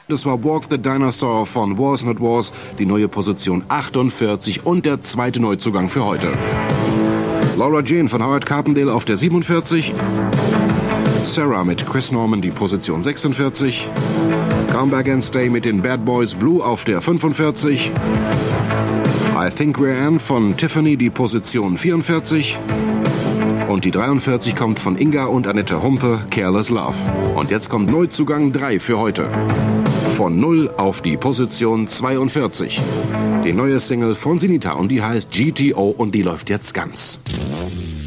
Das war Walk the Dinosaur von Wars Not Wars, die neue Position 48 und der zweite Neuzugang für heute. Laura Jane von Howard Carpendale auf der 47. Sarah mit Chris Norman die Position 46. Come Back and Stay mit den Bad Boys Blue auf der 45. I Think We're Ann von Tiffany die Position 44. Und die 43 kommt von Inga und Annette Humpe, Careless Love. Und jetzt kommt Neuzugang 3 für heute. Von 0 auf die Position 42. Die neue Single von Sinita und die heißt GTO und die läuft jetzt ganz.